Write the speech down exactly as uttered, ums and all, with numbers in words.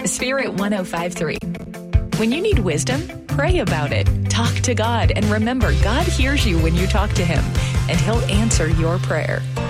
Spirit one oh five three. When you need wisdom, pray about it. Talk to God and remember, God hears you when you talk to Him, and He'll answer your prayer.